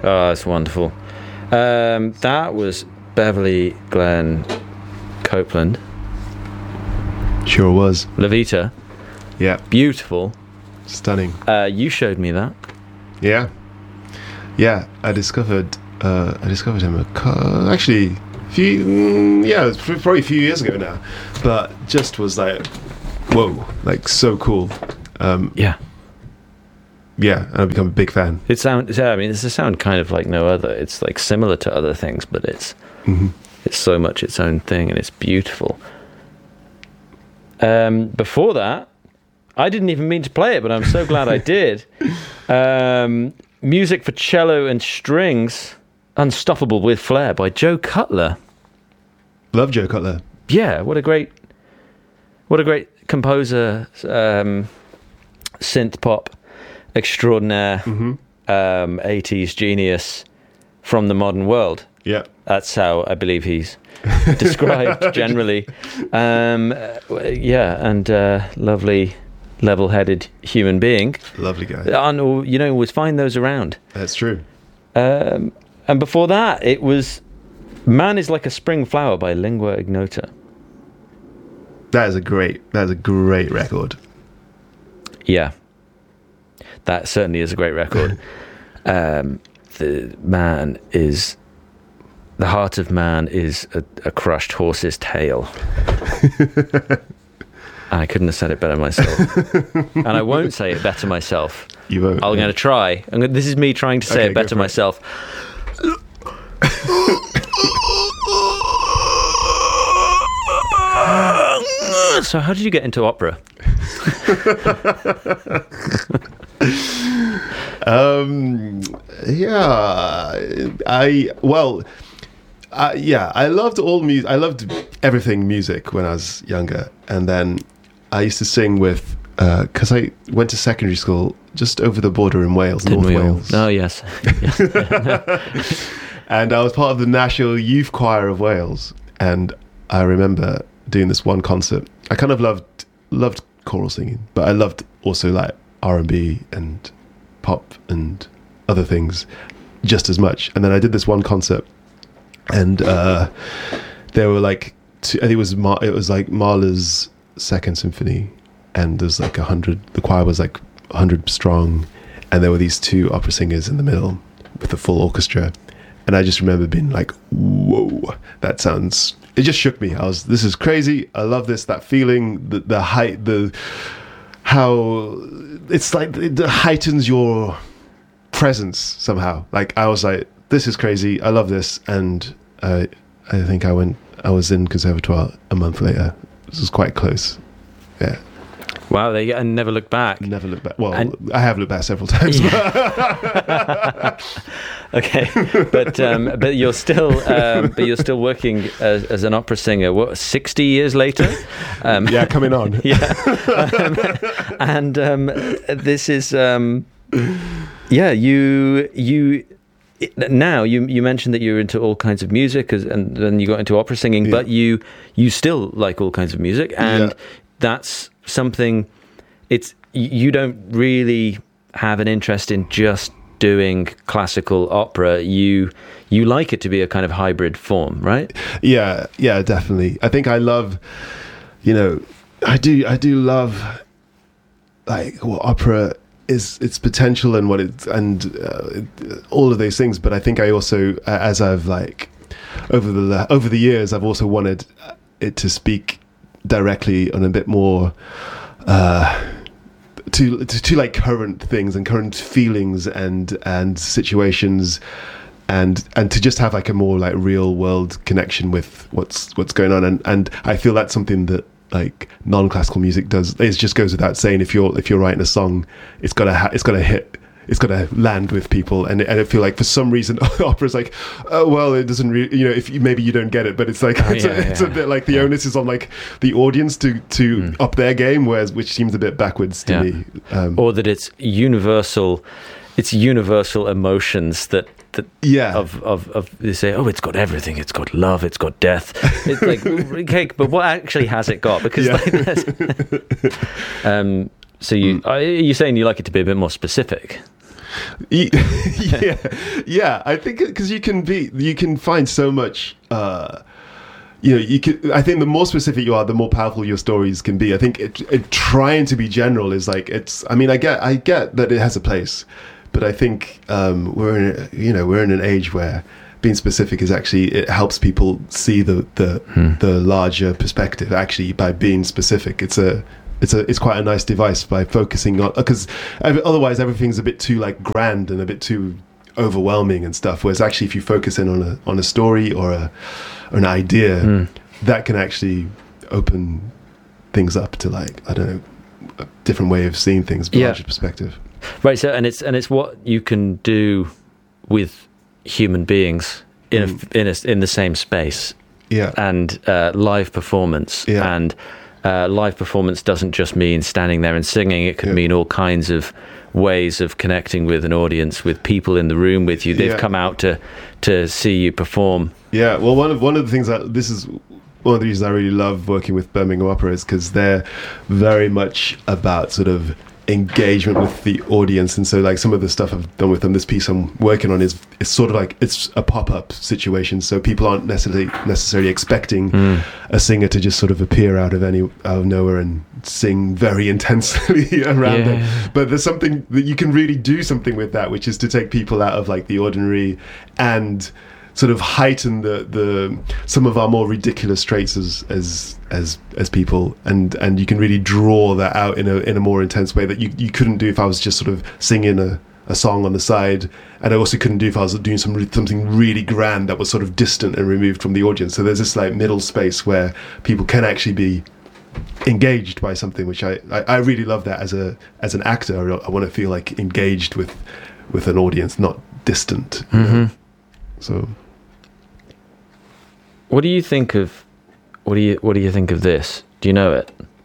Oh, it's wonderful. That was Beverly Glenn Copeland. Sure was. La Vita. Yeah. Beautiful. Stunning. You showed me that. Yeah. Yeah, I discovered him actually it was probably a few years ago now, but just was like, whoa, like so cool. Yeah, and I've become a big fan. it's a sound kind of like no other. It's like similar to other things, but it's so much its own thing, and it's beautiful. Before that, I didn't even mean to play it, but I'm so glad I did. Music for cello and strings, Unstoppable with Flair by Joe Cutler. Love Joe Cutler. Yeah, what a great composer, synth pop extraordinaire, 80s genius from the modern world. Yeah. That's how I believe he's described generally. And lovely, level-headed human being. Lovely guy. And always find those around. That's true. And before that, it was Man is Like a Spring Flower by Lingua Ignota. That is a great record. Yeah, that certainly is a great record. The heart of man is a crushed horse's tail. I couldn't have said it better myself. And I won't say it better myself. You won't. I'm going to try. This is me trying to say it better myself. So how did you get into opera? I loved all music. I loved everything music when I was younger, and then I used to sing with because I went to secondary school just over the border in Wales, North Wales. Oh yes. And I was part of the National Youth Choir of Wales, and I remember doing this one concert. I kind of loved choral singing, but I loved also like R&B and pop and other things just as much. And then I did this one concert, and there were like I think it was like Mahler's Second Symphony, and there's like 100. The choir was like 100 strong, and there were these two opera singers in the middle with the full orchestra. And I just remember being like, whoa, that sounds... It just shook me. This is crazy. I love this, that feeling, the height, how it's like it heightens your presence somehow. Like I was like, this is crazy. I love this. And I think I was in Conservatoire a month later. This was quite close. Yeah. Wow, there you go. And never looked back. Never looked back. Well, I have looked back several times. Yeah. Okay, but you're still working as an opera singer. What, 60 years later? Yeah, coming on. Yeah, and this is Now you mentioned that you're into all kinds of music, and then you got into opera singing, but you still like all kinds of music, and that's something. You don't really have an interest in just doing classical opera. You like it to be a kind of hybrid form, right? Yeah, definitely. I think I love, I do love like what opera is, its potential and what it all of those things. But I think I also, as I've like over the years, I've also wanted it to speak directly on a bit more to like current things and current feelings and situations, and to just have like a more like real world connection with what's going on, and I feel that's something that like non-classical music does. It just goes without saying, if you're writing a song, it's gotta hit, it's gotta land with people, and I feel like for some reason opera's like, oh well, it doesn't really, if maybe you don't get it, but it's like it's a bit like the onus is on like the audience to up their game, which seems a bit backwards to me. Or that it's universal emotions that of they say, oh, it's got everything, it's got love, it's got death. It's like, okay, but what actually has it got? Because so are you saying you like it to be a bit more specific? Yeah. I think because you can find so much. I think the more specific you are, the more powerful your stories can be. I think trying to be general is like I mean, I get that it has a place, but I think we're in an age where being specific is actually, it helps people see the larger perspective. Actually, by being specific, it's quite a nice device by focusing on, because otherwise everything's a bit too like grand and a bit too overwhelming and stuff. Whereas actually, if you focus in on a story or an idea, that can actually open things up to, like, I don't know, a different way of seeing things, larger perspective. Right. So, and it's what you can do with human beings in the same space. Yeah. And live performance. Yeah. And live performance doesn't just mean standing there and singing. It could mean all kinds of ways of connecting with an audience, with people in the room with you. They've come out to see you perform. Yeah. Well, one of the things this is one of the reasons I really love working with Birmingham Opera is because they're very much about sort of engagement with the audience. And so, like, some of the stuff I've done with them, this piece I'm working on is sort of like, it's a pop-up situation, so people aren't necessarily expecting a singer to just sort of appear out of nowhere and sing very intensely around them. But there's something that you can really do something with that, which is to take people out of like the ordinary and sort of heighten the some of our more ridiculous traits as people, and you can really draw that out in a more intense way that you couldn't do if I was just sort of singing a song on the side, and I also couldn't do if I was doing something really grand that was sort of distant and removed from the audience. So there's this like middle space where people can actually be engaged by something, which I really love that as an actor. I want to feel like engaged with an audience, not distant. You know? So. What do you think of this? Do you know it?